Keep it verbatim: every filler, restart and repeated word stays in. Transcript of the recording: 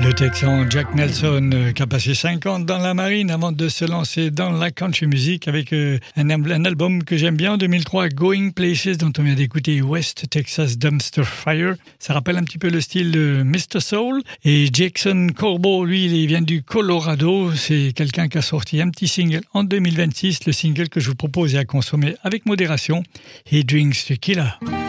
Le Texan Jack Nelson, euh, qui a passé cinq ans dans la marine avant de se lancer dans la country music avec euh, un, un album que j'aime bien en deux mille trois, Going Places, dont on vient d'écouter West Texas Dumpster Fire. Ça rappelle un petit peu le style de mister Soul. Et Jackson Corbo, lui, il vient du Colorado. C'est quelqu'un qui a sorti un petit single en deux mille vingt-six, le single que je vous propose à consommer avec modération. He Drinks Tequila.